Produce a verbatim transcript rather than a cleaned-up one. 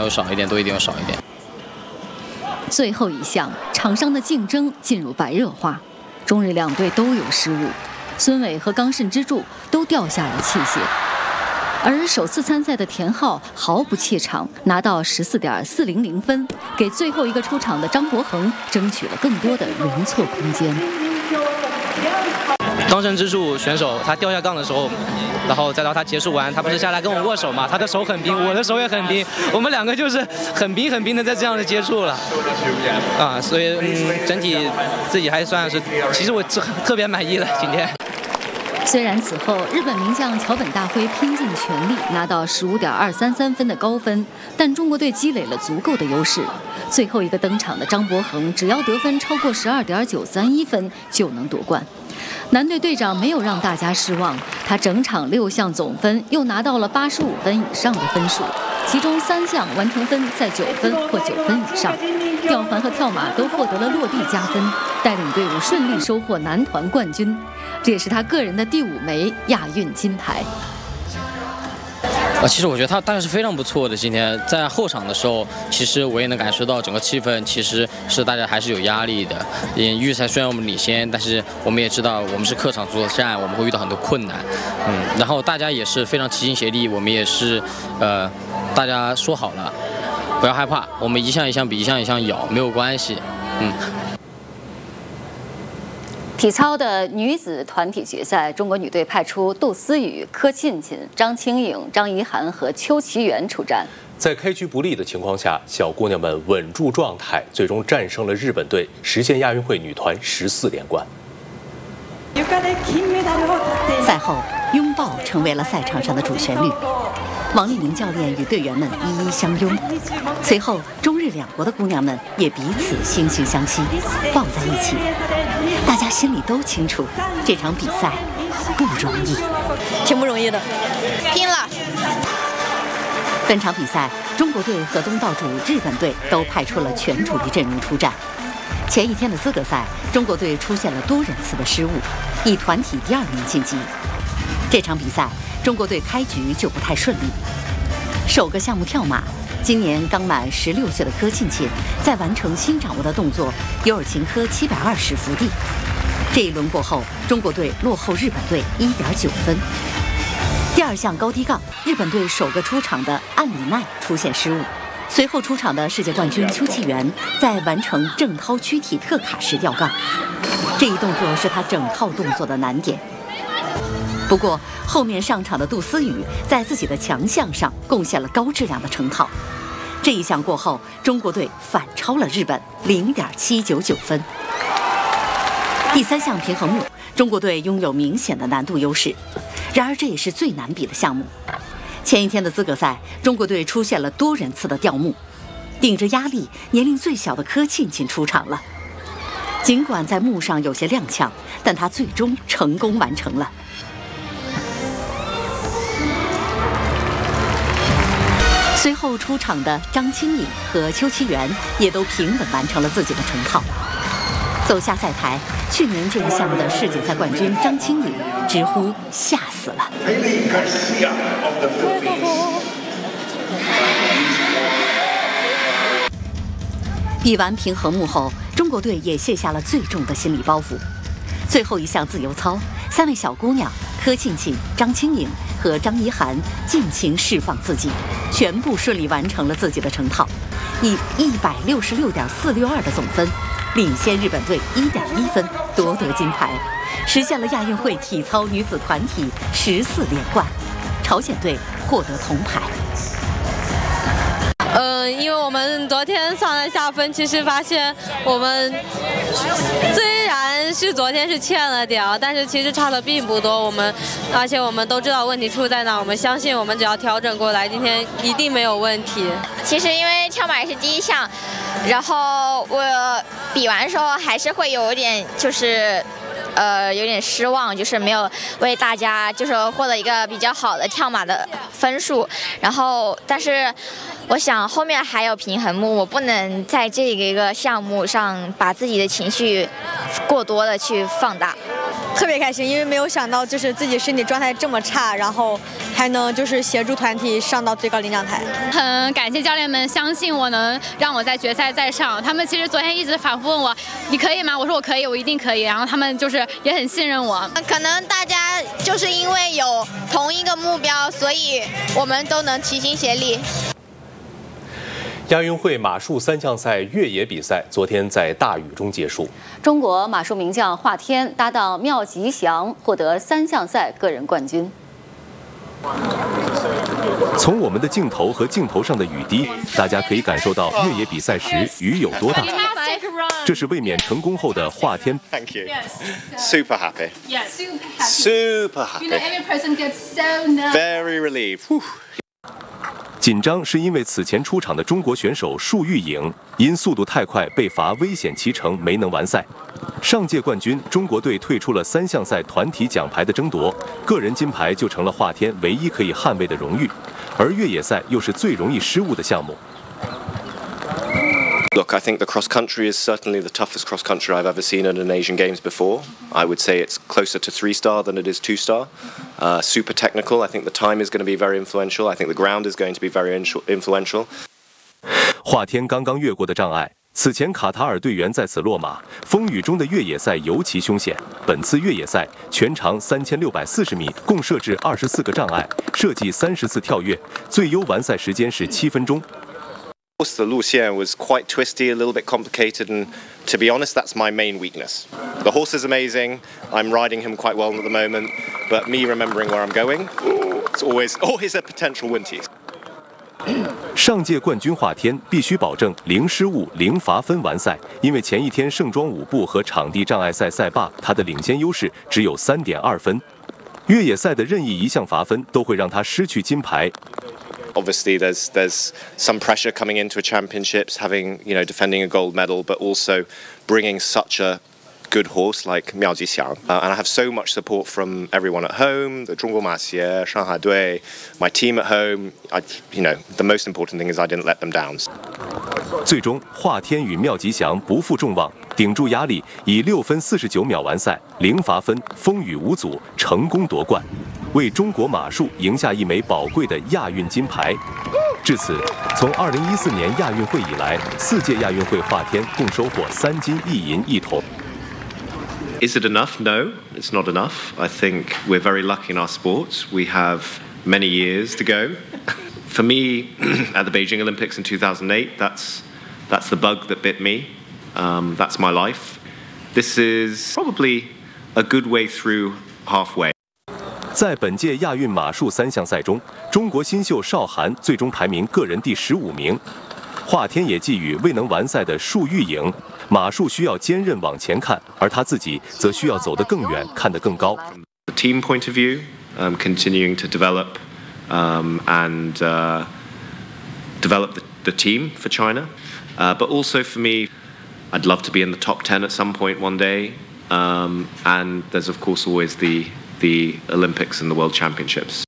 又少一点，多一点又少一点。 最后一项，场上的竞争进入白热化，中日两队都有失误，孙伟和冈慎之助都掉下了器械。而首次参赛的田浩毫不怯场，拿到十四点四零零分，给最后一个出场的张博恒争取了更多的容错空间。 冈慎之助选手他掉下杠的时候，然后再到他结束完，他不是下来跟我握手嘛？他的手很冰，我的手也很冰，我们两个就是很冰很冰的在这样的接触了。啊，所以嗯，整体自己还算是，其实我特别满意了今天。 虽然此后日本名将桥本大辉拼尽全力拿到十五点二三三分的高分，但中国队积累了足够的优势。最后一个登场的张博恒，只要得分超过十二点九三一分就能夺冠。男队队长没有让大家失望，他整场六项总分又拿到了八十五分以上的分数，其中三项完成分在九分或九分以上，吊环和跳马都获得了落地加分，带领队伍顺利收获男团冠军。这也是他个人的第五枚亚运金牌。 呃，其实我觉得他当然是非常不错的。今天在后场的时候，其实我也能感受到整个气氛其实是大家还是有压力的。因预赛虽然我们领先，但是我们也知道我们是客场作战，我们会遇到很多困难。嗯，然后大家也是非常齐心协力，我们也是呃，大家说好了，不要害怕，我们一项一项比一项一项咬，没有关系。嗯。 体操的女子团体决赛，中国女队派出杜思雨、柯沁沁、张清颖、张怡涵和邱其媛出战。 在开局不利的情况下，小姑娘们稳住状态，最终战胜了日本队，实现亚运会女团十四连冠。 赛后，拥抱成为了赛场上的主旋律。王励宁教练与队员们一一相拥，随后中日两国的姑娘们也彼此惺惺相惜，抱在一起。大家心里都清楚，这场比赛不容易， 挺不容易的，拼了。 本场比赛，中国队和东道主日本队都派出了全主力阵容出战。前一天的资格赛，中国队出现了多人次的失误，以团体第二名晋级。这场比赛，中国队开局就不太顺利。首个项目跳马，今年刚满十六岁的柯沁沁在完成新掌握的动作尤尔琴科七百二十伏地。这一轮过后，中国队落后日本队一点九分。第二项高低杠，日本队首个出场的岸里奈出现失误，随后出场的世界冠军邱其媛在完成正掏躯体特卡时掉杠，这一动作是他整套动作的难点。不过后面上场的杜思雨在自己的强项上贡献了高质量的成套。这一项过后，中国队反超了日本 零点七九九分。第三项平衡木，中国队拥有明显的难度优势，然而这也是最难比的项目。前一天的资格赛，中国队出现了多人次的掉木，顶着压力，年龄最小的柯沁沁出场了。尽管在木上有些踉跄，但他最终成功完成了。随后出场的张清颖和邱其媛也都平稳完成了自己的成套。走下赛台，去年这一项目的世锦赛冠军张清颖直呼吓死了。比完平衡木后，中国队也卸下了最重的心理包袱。最后一项自由操，三位小姑娘柯沁沁、张清颖和张怡涵尽情释放自己，全部顺利完成了自己的成套，以一百六十六点四六二的总分，领先日本队一点一分，夺得金牌，实现了亚运会体操女子团体十四连冠。朝鲜队获得铜牌。 嗯，因为我们昨天上来下分，其实发现我们虽然是昨天是欠了点，但是其实差的并不多。我们而且我们都知道问题出在哪，我们相信我们只要调整过来，今天一定没有问题。 其实因为跳马是第一项，然后我比完的时候还是会有点就是。呃，有点失望，就是没有为大家就是获得一个比较好的跳马的分数。然后，但是我想后面还有平衡木，我不能在这个一个项目上把自己的情绪过多的去放大。 特别开心，因为没有想到就是自己身体状态这么差，然后还能就是协助团体上到最高领奖台。 很感谢教练们相信我能让我在决赛再上，他们其实昨天一直反复问我，你可以吗？我说我可以，我一定可以。然后他们就是也很信任我。 可能大家就是因为有同一个目标，所以我们都能齐心协力。 亚运会马术三项赛越野比赛昨天在大雨中结束。 中国马术名将华天搭档缪吉祥获得三项赛个人冠军。 从我们的镜头和镜头上的雨滴，大家可以感受到越野比赛时雨有多大。这是卫冕成功后的华天。 Thank you. Super happy. Yes. Super happy. You know, every person gets so nervous. Very relieved. 紧张是因为此前出场的中国选手束玉颖因速度太快被罚危险骑乘没能完赛。上届冠军中国队退出了三项赛团体奖牌的争夺，个人金牌就成了华天唯一可以捍卫的荣誉，而越野赛又是最容易失误的项目。 Look, I think the cross country is certainly the toughest cross country I've ever seen at an Asian Games before. I would say it's closer to three star than it is two star. Uh, super technical. I think the time is going to be very influential. I think the ground is going to be very influential. 华天刚刚越过的障碍，此前卡塔尔队员在此落马。风雨中的越野赛尤其凶险。本次越野赛全长三千六百四十米，共设置二十四个障碍，设计三十次跳跃，最优完赛时间是七分钟。 Of course, the Lucian was quite twisty, a little bit complicated, and to be honest, that's my main weakness. The horse is amazing. I'm riding him quite well at the moment, but me remembering where I'm going, it's always always a potential win tease. 上届冠军华天必须保证零失误、零罚分完赛，因为前一天盛装舞步和场地障碍赛赛罢，他的领先优势只有三点二分。越野赛的任意一项罚分都会让他失去金牌。 Obviously, there's there's some pressure coming into a championships, having you know defending a gold medal, but also bringing such a good horse like Miao Jixiang. Uh, and I have so much support from everyone at home, the Zhongguo Maxie, Shanghai Dui, my team at home. I, you know, the most important thing is I didn't let them down. 最终，华天与缪吉祥不负众望，顶住压力，以六分四十九秒完赛，零罚分，风雨无阻，成功夺冠，为中国马术赢下一枚宝贵的亚运金牌。至此，从二零一四年亚运会以来，四届亚运会华天共收获三金一银一铜。 Is it enough? No, it's not enough. I think we're very lucky in our sport. We have many years to go. For me, at the Beijing Olympics in two thousand eight, that's that's the bug that bit me. Um, that's my life. This is probably a good way through halfway. 在本届亚运马术三项赛中，中国新秀邵涵最终排名个人第十五名。华天也寄予未能完赛的束玉颖，马术需要坚韧往前看，而他自己则需要走得更远，看得更高。 The team point of view, um, continuing to develop um, and uh, develop the, the team for China, uh, but also for me, I'd love to be in the top ten at some point one day. Um, and there's of course always the the Olympics and the World Championships.